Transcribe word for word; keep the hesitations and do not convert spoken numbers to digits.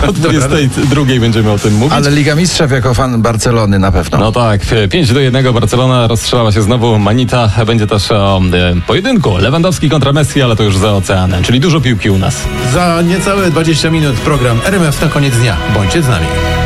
Po dwudziestej drugiej będziemy o tym mówić. Ale Liga Mistrzów jako fan Barcelony na pewno. No tak, pięć do jednego Barcelona rozstrzelała się znowu Manita. Będzie też o e, pojedynku Lewandowski kontra Messi, ale to już za oceanem, czyli dużo piłki u nas. Za niecałe dwadzieścia minut program R M F na koniec dnia. Bądźcie z nami.